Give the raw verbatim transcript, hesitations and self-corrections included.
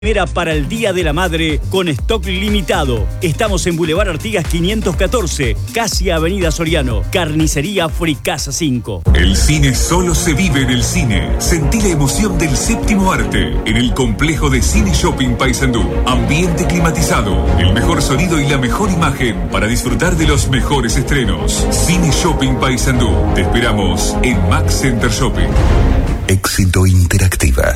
Era para el Día de la Madre con stock limitado. Estamos en Boulevard Artigas quinientos catorce, casi Avenida Soriano. Carnicería Fricasa cinco. El cine solo se vive en el cine. Sentí la emoción del séptimo arte en el complejo de Cine Shopping Paysandú. Ambiente climatizado, el mejor sonido y la mejor imagen para disfrutar de los mejores estrenos. Cine Shopping Paysandú. Te esperamos en Max Center Shopping. Éxito Interactiva.